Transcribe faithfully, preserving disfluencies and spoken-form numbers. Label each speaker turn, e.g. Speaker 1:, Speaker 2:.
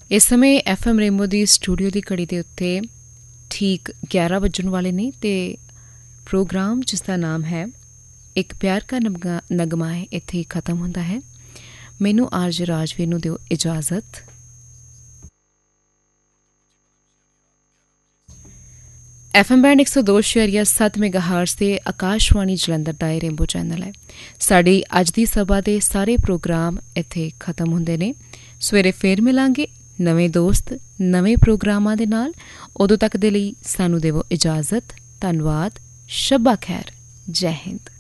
Speaker 1: इस समय F M rainbow दी studio की घड़ी के उत्ते ठीक ग्यारह वजन वाले ने ते प्रोग्राम जिसका नाम है एक प्यार का नगमा नगमा है इत्थे खत्म होता है। मैनू आरजे राजवीर नू दिओ इजाजत। एफ एम बैंड एक सौ दो शरिया सत्त मेगाहर्ट्ज ते आकाशवाणी जलंधर दा रेनबो चैनल है। साड़ी अज दी सभा दे सारे प्रोग्राम इत्थे खत्म होंदे ने। सवेरे फिर मिलांगे नवे दोस्त नवे प्रोग्रामां दे नाल। उदों तक दे लई सानू देवो इजाजत। धन्नवाद। शब्बा खैर। जय हिंद।